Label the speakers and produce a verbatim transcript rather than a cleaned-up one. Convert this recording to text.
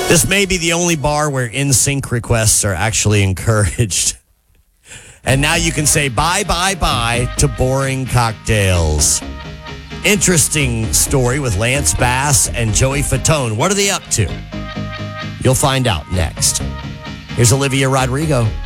Speaker 1: This may be the only bar where in sync requests are actually encouraged. And now you can say bye, bye, bye to boring cocktails. Interesting story with Lance Bass and Joey Fatone. What are they up to? You'll find out next. Here's Olivia Rodrigo.